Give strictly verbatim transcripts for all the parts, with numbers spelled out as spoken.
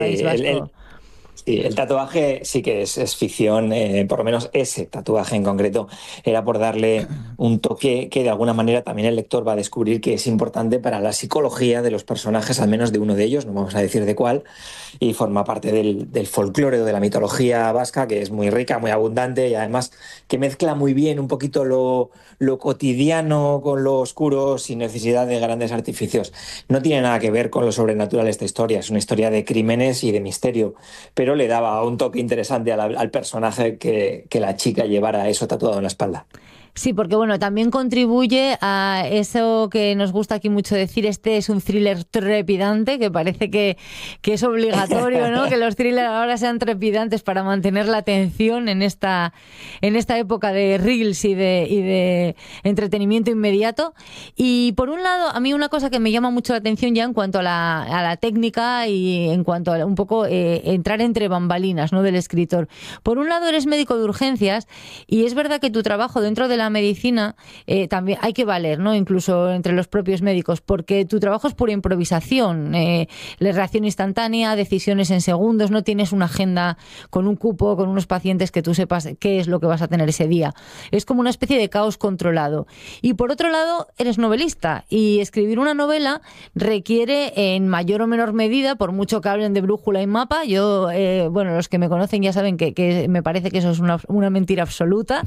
País el, Vasco. el, Sí, el tatuaje sí que es, es ficción, eh, por lo menos ese tatuaje en concreto era por darle un toque que de alguna manera también el lector va a descubrir que es importante para la psicología de los personajes, al menos de uno de ellos, no vamos a decir de cuál, y forma parte del, del folclore o de la mitología vasca, que es muy rica, muy abundante y además que mezcla muy bien un poquito lo, lo cotidiano con lo oscuro sin necesidad de grandes artificios. No tiene nada que ver con lo sobrenatural esta historia, es una historia de crímenes y de misterio, pero le daba un toque interesante al, al personaje que, que la chica llevara eso tatuado en la espalda. Sí, porque bueno, también contribuye a eso que nos gusta aquí mucho decir, este es un thriller trepidante, que parece que, que es obligatorio, ¿no? Que los thrillers ahora sean trepidantes para mantener la atención en esta, en esta época de reels y de, y de entretenimiento inmediato. Y por un lado, a mí una cosa que me llama mucho la atención ya en cuanto a la, a la técnica y en cuanto a un poco eh, entrar entre bambalinas, ¿no? Del escritor. Por un lado, eres médico de urgencias y es verdad que tu trabajo dentro de la medicina eh, también hay que valer, ¿no? Incluso entre los propios médicos, porque tu trabajo es pura improvisación, eh, la reacción instantánea, decisiones en segundos, no tienes una agenda con un cupo, con unos pacientes que tú sepas qué es lo que vas a tener ese día. Es como una especie de caos controlado. Y por otro lado, eres novelista y escribir una novela requiere en mayor o menor medida, por mucho que hablen de brújula y mapa, yo, eh, bueno, los que me conocen ya saben que, que me parece que eso es una, una mentira absoluta.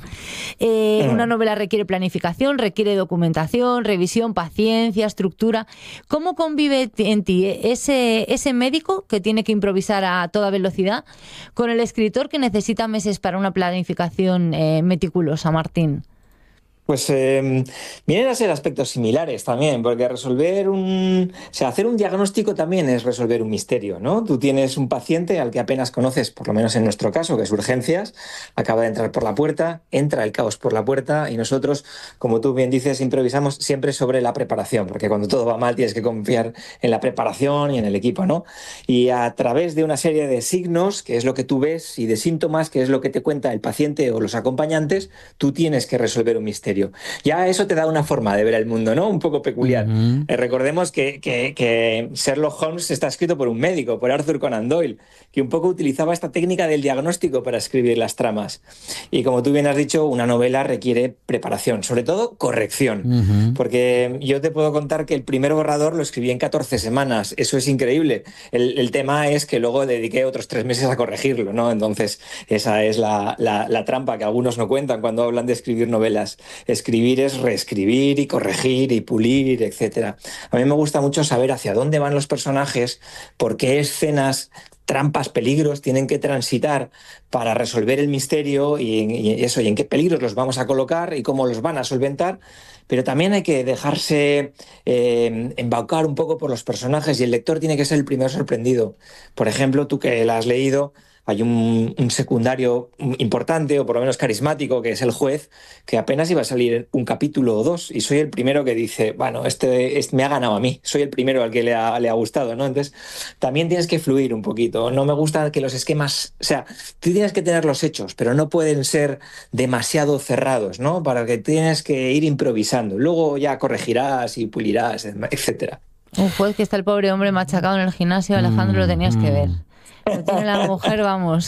Eh, una novela requiere planificación, requiere documentación, revisión, paciencia, estructura. ¿Cómo convive en ti ese, ese médico que tiene que improvisar a toda velocidad con el escritor que necesita meses para una planificación eh, meticulosa, Martín? Pues eh, vienen a ser aspectos similares también, porque resolver un... O sea, hacer un diagnóstico también es resolver un misterio, ¿no? Tú tienes un paciente al que apenas conoces, por lo menos en nuestro caso, que es urgencias, acaba de entrar por la puerta, entra el caos por la puerta y nosotros, como tú bien dices, improvisamos siempre sobre la preparación, porque cuando todo va mal tienes que confiar en la preparación y en el equipo, ¿no? Y a través de una serie de signos, que es lo que tú ves, y de síntomas, que es lo que te cuenta el paciente o los acompañantes, tú tienes que resolver un misterio. Ya eso te da una forma de ver el mundo, ¿no? Un poco peculiar. Uh-huh. Eh, recordemos que, que, que Sherlock Holmes está escrito por un médico, por Arthur Conan Doyle, que un poco utilizaba esta técnica del diagnóstico para escribir las tramas. Y como tú bien has dicho, una novela requiere preparación, sobre todo corrección. Uh-huh. Porque yo te puedo contar que el primer borrador lo escribí en catorce semanas. Eso es increíble. El, el tema es que luego dediqué otros tres meses a corregirlo, ¿no? Entonces, esa es la, la, la trampa que algunos no cuentan cuando hablan de escribir novelas. Escribir es reescribir y corregir y pulir, etcétera. A mí me gusta mucho saber hacia dónde van los personajes, por qué escenas, trampas, peligros tienen que transitar para resolver el misterio y, y eso, y en qué peligros los vamos a colocar y cómo los van a solventar. Pero también hay que dejarse eh, embaucar un poco por los personajes y el lector tiene que ser el primero sorprendido. Por ejemplo, tú que la has leído, hay un, un secundario importante o por lo menos carismático que es el juez, que apenas iba a salir un capítulo o dos y soy el primero que dice, bueno, este, este me ha ganado a mí, soy el primero al que le ha, le ha gustado, ¿no? Entonces también tienes que fluir un poquito, no me gusta que los esquemas, o sea, tú tienes que tener los hechos, pero no pueden ser demasiado cerrados, ¿no? Para que tienes que ir improvisando, luego ya corregirás y pulirás, etcétera. Un juez que está el pobre hombre machacado en el gimnasio, Alejandro, lo tenías que ver. Lo tiene la mujer, vamos,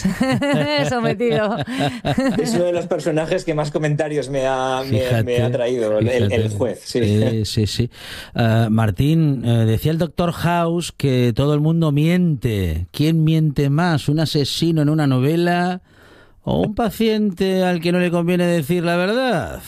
sometido. Es uno de los personajes que más comentarios me ha, Fíjate, me, me ha traído, el, el juez. Sí, sí, sí. sí. Uh, Martín, uh, decía el doctor House que todo el mundo miente. ¿Quién miente más? ¿Un asesino en una novela o un paciente al que no le conviene decir la verdad?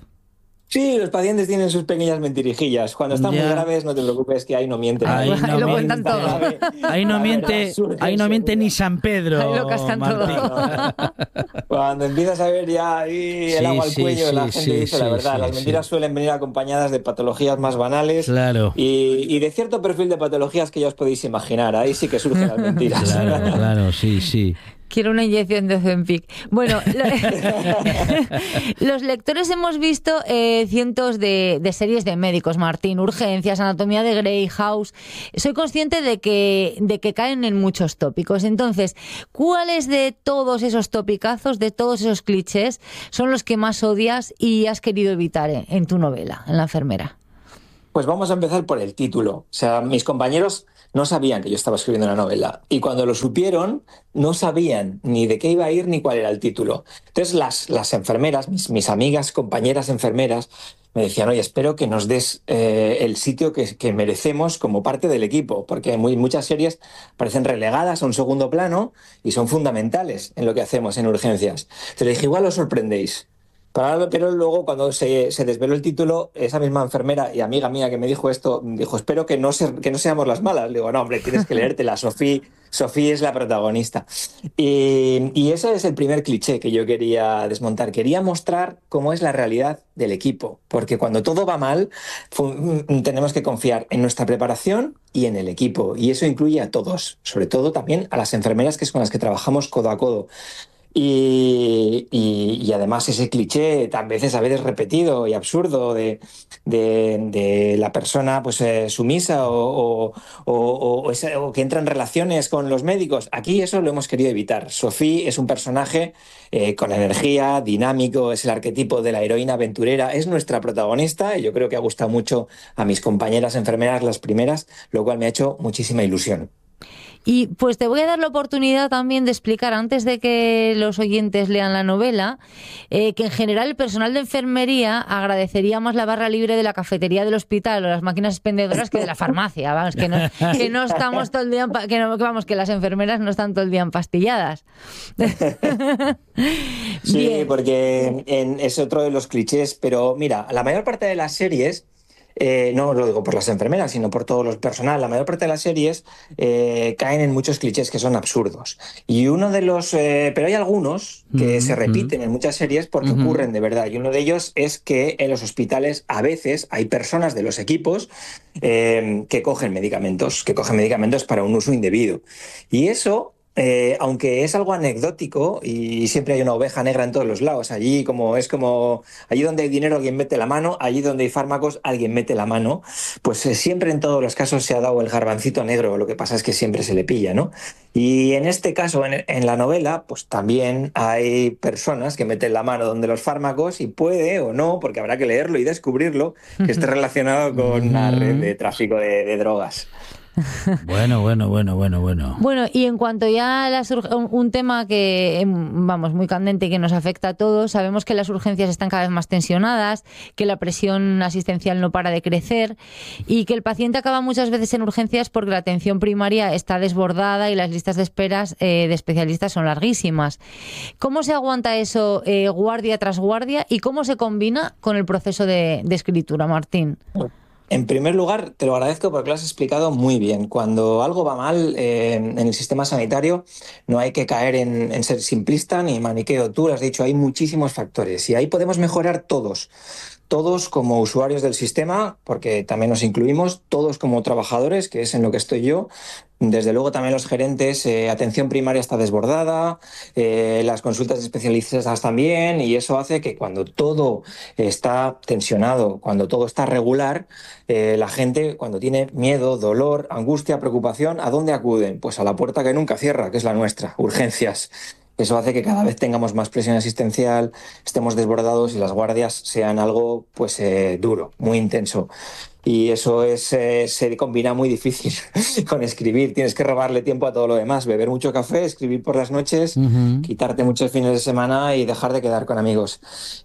Sí, los pacientes tienen sus pequeñas mentirijillas. Cuando están ya. muy graves, no te preocupes, que ahí no mienten. Ahí no, ahí lo miente, cuentan todo. Grave, ahí no miente, ahí no miente ni San Pedro. Ahí lo cascan Martín. todo. Cuando empiezas a ver ya ahí el Sí, agua al sí, cuello, sí, la gente sí, dice sí, la verdad. sí, Las mentiras sí. suelen venir acompañadas de patologías más banales Claro. y, y de cierto perfil de patologías que ya os podéis imaginar. Ahí sí que surgen las mentiras. Claro, claro, sí, sí. Quiero una inyección de Ozempic. Bueno, lo, los lectores hemos visto eh, cientos de, de series de médicos, Martín, Urgencias, Anatomía de Grey, House. Soy consciente de que, de que caen en muchos tópicos. Entonces, ¿cuáles de todos esos topicazos, de todos esos clichés, son los que más odias y has querido evitar en, en tu novela, en La enfermera? Pues vamos a empezar por el título. O sea, mis compañeros no sabían que yo estaba escribiendo una novela y cuando lo supieron no sabían ni de qué iba a ir ni cuál era el título. Entonces las, las enfermeras, mis, mis amigas, compañeras enfermeras, me decían, oye, espero que nos des eh, el sitio que, que merecemos como parte del equipo, porque muy, muchas series parecen relegadas a un segundo plano y son fundamentales en lo que hacemos en urgencias. Te dije, igual os sorprendéis. Pero, pero luego, cuando se, se desveló el título, esa misma enfermera y amiga mía que me dijo esto, dijo, espero que no, se, que no seamos las malas. Le digo, no, hombre, tienes que leértela. Sofía, Sofía es la protagonista. Y, y ese es el primer cliché que yo quería desmontar. Quería mostrar cómo es la realidad del equipo. Porque cuando todo va mal, tenemos que confiar en nuestra preparación y en el equipo. Y eso incluye a todos, sobre todo también a las enfermeras, que es con las que trabajamos codo a codo. Y, y, y además ese cliché tan veces a veces repetido y absurdo de, de, de la persona pues eh, sumisa o, o, o, o, esa, o que entra en relaciones con los médicos, aquí eso lo hemos querido evitar. Sofía es un personaje eh, con energía, dinámico, es el arquetipo de la heroína aventurera, es nuestra protagonista y yo creo que ha gustado mucho a mis compañeras enfermeras las primeras, lo cual me ha hecho muchísima ilusión. Y pues te voy a dar la oportunidad también de explicar, antes de que los oyentes lean la novela, eh, que en general el personal de enfermería agradecería más la barra libre de la cafetería del hospital o las máquinas expendedoras que de la farmacia. Vamos, que no, que no estamos todo el día, que no, que vamos, que las enfermeras no están todo el día empastilladas. Sí, Bien. porque en, es otro de los clichés, pero mira, la mayor parte de las series... Eh, no lo digo por las enfermeras, sino por todo el personal. La mayor parte de las series eh, caen en muchos clichés que son absurdos. Y uno de los... Eh, pero hay algunos que mm-hmm. se repiten en muchas series porque mm-hmm. ocurren de verdad. Y uno de ellos es que en los hospitales a veces hay personas de los equipos eh, que cogen medicamentos, que cogen medicamentos para un uso indebido. Y eso... Eh, aunque es algo anecdótico y siempre hay una oveja negra en todos los lados, allí como es como allí donde hay dinero alguien mete la mano, allí donde hay fármacos alguien mete la mano, pues eh, siempre en todos los casos se ha dado el garbancito negro, lo que pasa es que siempre se le pilla, ¿no? Y en este caso, en, en la novela, pues también hay personas que meten la mano donde los fármacos y puede o no, porque habrá que leerlo y descubrirlo, que esté relacionado con una red de tráfico de, de drogas. Bueno, bueno, bueno, bueno, bueno. Bueno, y en cuanto ya a las, un, un tema que, vamos, muy candente y que nos afecta a todos, sabemos que las urgencias están cada vez más tensionadas, que la presión asistencial no para de crecer y que el paciente acaba muchas veces en urgencias porque la atención primaria está desbordada y las listas de esperas eh, de especialistas son larguísimas. ¿Cómo se aguanta eso eh, guardia tras guardia y cómo se combina con el proceso de, de escritura, Martín? En primer lugar, te lo agradezco porque lo has explicado muy bien. Cuando algo va mal eh, en el sistema sanitario, no hay que caer en, en ser simplista ni maniqueo. Tú lo has dicho, hay muchísimos factores y ahí podemos mejorar todos. Todos como usuarios del sistema, porque también nos incluimos, todos como trabajadores, que es en lo que estoy yo. Desde luego también los gerentes, eh, atención primaria está desbordada, eh, las consultas especializadas también, y eso hace que cuando todo está tensionado, cuando todo está regular, eh, la gente cuando tiene miedo, dolor, angustia, preocupación, ¿a dónde acuden? Pues a la puerta que nunca cierra, que es la nuestra, urgencias. Eso hace que cada vez tengamos más presión asistencial, estemos desbordados y las guardias sean algo pues eh, duro, muy intenso. Y eso es, eh, se combina muy difícil con escribir. Tienes que robarle tiempo a todo lo demás, beber mucho café, escribir por las noches, uh-huh. quitarte muchos fines de semana y dejar de quedar con amigos.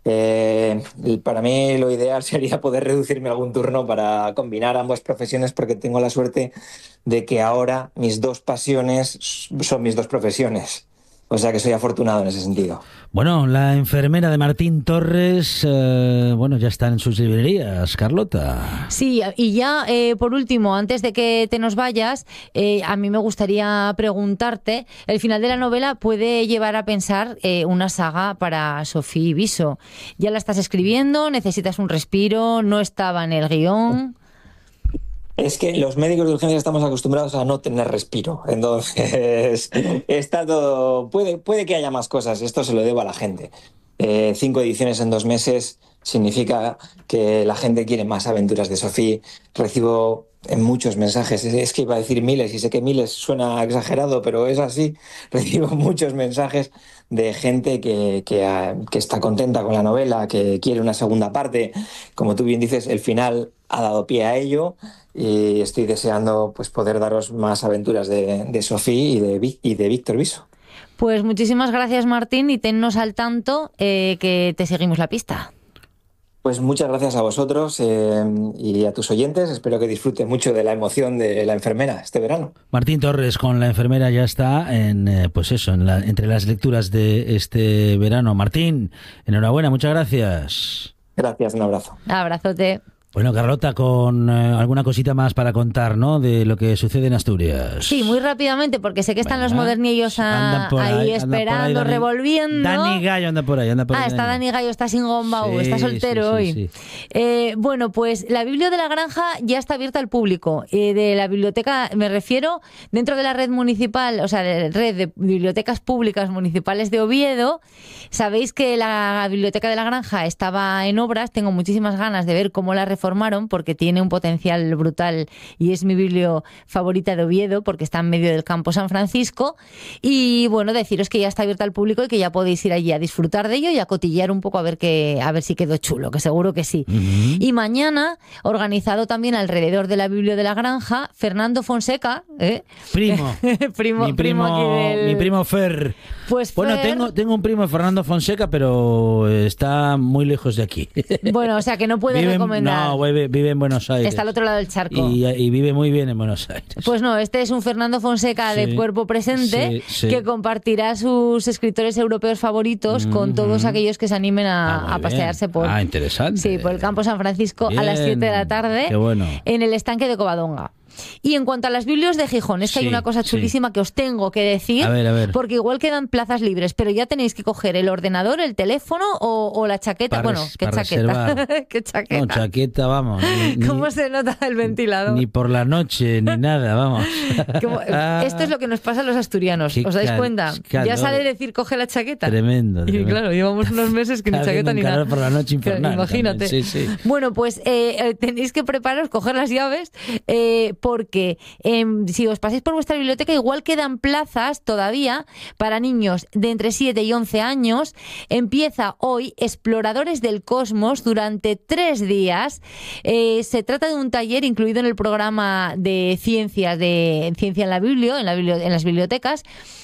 Eh, para mí lo ideal sería poder reducirme algún turno para combinar ambas profesiones, porque tengo la suerte de que ahora mis dos pasiones son mis dos profesiones. O sea que soy afortunado en ese sentido. Bueno, la enfermera de Martín Torres, eh, bueno, ya está en sus librerías, Carlota. Sí, y ya eh, por último, antes de que te nos vayas, eh, a mí me gustaría preguntarte, el final de la novela puede llevar a pensar eh, una saga para Sofía Viso. ¿Ya la estás escribiendo? ¿Necesitas un respiro? ¿No estaba en el guión? Es que los médicos de urgencia estamos acostumbrados a no tener respiro. Entonces, está todo... Puede, puede que haya más cosas. Esto se lo debo a la gente. Eh, cinco ediciones en dos meses significa que la gente quiere más aventuras de Sofía. Recibo en muchos mensajes, es que iba a decir miles, y sé que miles suena exagerado, pero es así. Recibo muchos mensajes de gente que, que, que está contenta con la novela, que quiere una segunda parte. Como tú bien dices, el final ha dado pie a ello, y estoy deseando pues poder daros más aventuras de, de Sofía y de, y de Víctor Viso. Pues muchísimas gracias, Martín, y tennos al tanto, eh, que te seguimos la pista. Pues muchas gracias a vosotros eh, y a tus oyentes. Espero que disfruten mucho de la emoción de La enfermera este verano. Martín Torres con La enfermera ya está en, eh, pues eso, en la, entre las lecturas de este verano. Martín, enhorabuena, muchas gracias. Gracias, un abrazo. Abrazote. Bueno, Carlota, con eh, alguna cosita más para contar, ¿no?, de lo que sucede en Asturias. Sí, muy rápidamente, porque sé que están Venga, los modernillos a, ahí, ahí esperando, ahí, Dani, revolviendo. Dani Gallo anda por ahí, anda por ah, ahí. Ah, está Dani Gallo, está sin gombau, sí, está soltero sí, sí, hoy. Sí. Eh, bueno, pues la Biblia de la Granja ya está abierta al público. Eh, de la biblioteca, me refiero, dentro de la red municipal, o sea, la red de bibliotecas públicas municipales de Oviedo. Sabéis que la Biblioteca de la Granja estaba en obras, tengo muchísimas ganas de ver cómo la reformaron, porque tiene un potencial brutal y es mi biblio favorita de Oviedo, porque está en medio del campo San Francisco. Y bueno, deciros que ya está abierta al público y que ya podéis ir allí a disfrutar de ello y a cotillear un poco a ver que, a ver si quedó chulo, que seguro que sí. Uh-huh. Y mañana, organizado también alrededor de la Biblia de la Granja, Fernando Fonseca, ¿eh? Primo. primo, mi primo, primo aquí del... mi primo Fer. Pues bueno, Fer... tengo, tengo un primo, Fernando Fonseca, pero está muy lejos de aquí. Bueno, o sea que no puedes vive, recomendar. No, vive, vive en Buenos Aires. Está al otro lado del charco. Y, y vive muy bien en Buenos Aires. Pues no, este es un Fernando Fonseca sí, de cuerpo presente, sí, sí. que compartirá sus escritores europeos favoritos mm-hmm. con todos aquellos que se animen a, ah, a pasearse por, ah, interesante. Sí, por el campo San Francisco bien. A las siete de la tarde. Qué bueno. En el estanque de Covadonga. Y en cuanto a las biblios de Gijón, es que sí, hay una cosa chulísima sí. que os tengo que decir, a ver, a ver. porque igual quedan plazas libres, pero ya tenéis que coger el ordenador, el teléfono o, o la chaqueta. Pa bueno, ¿qué chaqueta? ¿Qué chaqueta? No, chaqueta, vamos. Ni, ¿Cómo ni, se nota el ventilador? Ni por la noche, ni nada, vamos. Como, esto es lo que nos pasa a los asturianos, ¿os dais cuenta? Ya sale decir coge la chaqueta. Tremendo. Y tremendo. claro, llevamos unos meses que ni chaqueta ni nada. por la noche infernal. Imagínate. Sí, sí. Bueno, pues eh, tenéis que prepararos, coger las llaves, eh, porque Eh, si os pasáis por vuestra biblioteca, igual quedan plazas todavía para niños de entre siete y once años. Empieza hoy Exploradores del Cosmos durante tres días. Eh, se trata de un taller incluido en el programa de ciencias de ciencia en la Biblia, en, la bibli- en las bibliotecas.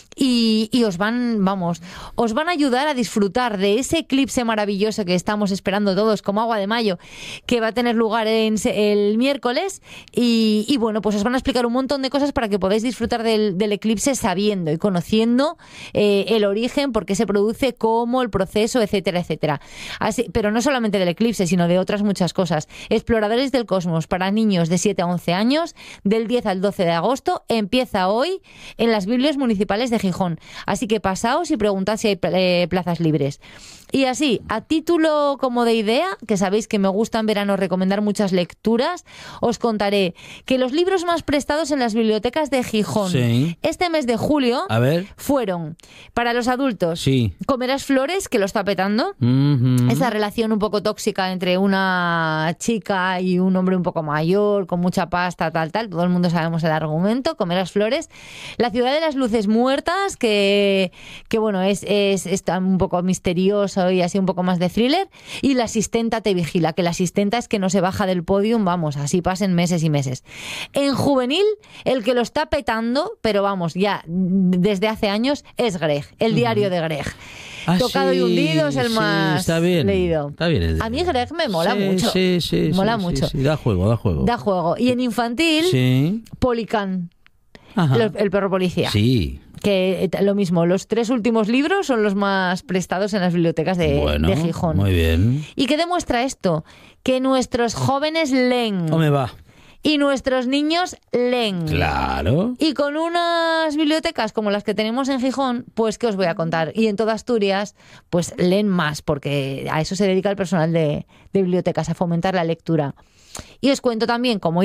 Y, y os van, vamos, os van a ayudar a disfrutar de ese eclipse maravilloso que estamos esperando todos como agua de mayo, que va a tener lugar en, el miércoles. Y, y bueno, pues os van a explicar un montón de cosas para que podáis disfrutar del, del eclipse sabiendo y conociendo eh, el origen, por qué se produce, cómo, el proceso, etcétera, etcétera. Así, pero no solamente del eclipse, sino de otras muchas cosas. Exploradores del Cosmos para niños de siete a once años, del diez al doce de agosto, empieza hoy en las biblias municipales de Gijón. Así que pasaos y preguntad si hay eh, plazas libres. Y así, a título como de idea, que sabéis que me gusta en verano recomendar muchas lecturas, os contaré que los libros más prestados en las bibliotecas de Gijón sí. este mes de julio a ver. fueron, para los adultos, sí. Comerás Flores, que lo está petando, mm-hmm. esa relación un poco tóxica entre una chica y un hombre un poco mayor, con mucha pasta, tal, tal, todo el mundo sabemos el argumento. Comerás Flores. La ciudad de las luces muertas, que, que bueno, es, es, es un poco misterioso y así un poco más de thriller. Y La asistenta te vigila, que la asistenta es que no se baja del podium, vamos, así pasen meses y meses. En juvenil, el que lo está petando, pero vamos, ya desde hace años, es Greg, el diario de Greg. Ah, Tocado sí, y hundido es el sí, más está bien, leído. Está bien el... A mí Greg me mola sí, mucho. Sí, sí, mola sí, mucho. Sí, sí, da juego, da juego. Da juego. Y en infantil, sí. Policán, Ajá. el, el perro policía. Sí. Que lo mismo, los tres últimos libros son los más prestados en las bibliotecas de, bueno, de Gijón. Muy bien. ¿Y qué demuestra esto? Que nuestros jóvenes leen. ¿Cómo me va? Y nuestros niños leen. Claro. Y con unas bibliotecas como las que tenemos en Gijón, pues ¿qué os voy a contar? Y en toda Asturias, pues leen más, porque a eso se dedica el personal de, de bibliotecas, a fomentar la lectura. Y os cuento también, como idea,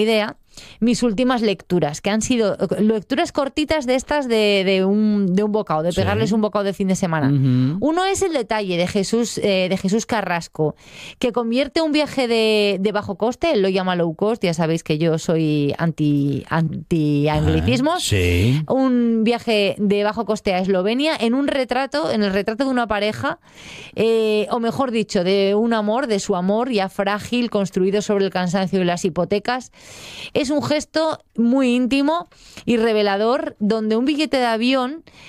mis últimas lecturas, que han sido lecturas cortitas de estas de, de, un, de un bocado, de pegarles sí. un bocado de fin de semana. Uh-huh. Uno es El detalle de Jesús, eh, de Jesús Carrasco, que convierte un viaje de, de bajo coste, él lo llama low cost, ya sabéis que yo soy anti, anti anglicismos, ah, sí. un viaje de bajo coste a Eslovenia en un retrato, en el retrato de una pareja, eh, o mejor dicho, de un amor, de su amor ya frágil, construido sobre el cansancio y las hipotecas. Es un gesto muy íntimo y revelador, donde un billete de avión